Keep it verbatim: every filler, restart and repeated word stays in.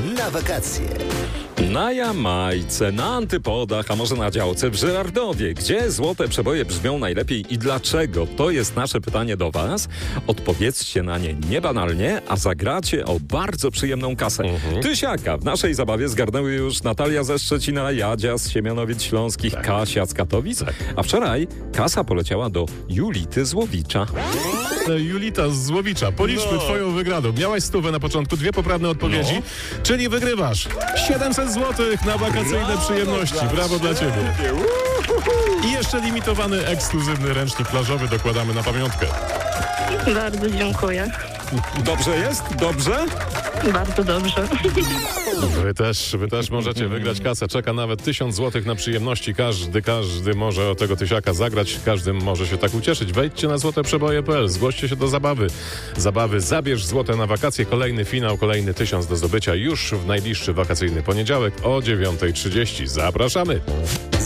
na wakacje. Na Jamajce, na Antypodach, a może na działce w Żyrardowie. Gdzie złote przeboje brzmią najlepiej i dlaczego? To jest nasze pytanie do Was. Odpowiedzcie na nie niebanalnie, a zagracie o bardzo przyjemną kasę. Mhm. Tysiaka w naszej zabawie zgarnęły już Natalia ze Szczecina, Jadzia z Siemianowic Śląskich, tak. Kasia z Katowic. Tak. A wczoraj kasa poleciała do Julity z Łowicza. Julita z Złowicza, policzmy no. Twoją wygraną. Miałaś stówę na początku, dwie poprawne odpowiedzi, no. Czyli wygrywasz siedemset złotych na wakacyjne Brawo przyjemności. Dla Brawo dla Ciebie. I jeszcze limitowany, ekskluzywny ręcznik plażowy dokładamy na pamiątkę. Bardzo dziękuję. Dobrze jest? Dobrze? Bardzo dobrze. Wy też, wy też możecie wygrać kasę. Czeka nawet tysiąc złotych na przyjemności. Każdy, każdy może o tego tysiaka zagrać. Każdy może się tak ucieszyć. Wejdźcie na złote przeboje kropka p l. Zgłoście się do zabawy. Zabawy Zabierz Złote na wakacje. Kolejny finał, kolejny tysiąc do zdobycia już w najbliższy wakacyjny poniedziałek o dziewiąta trzydzieści. Zapraszamy.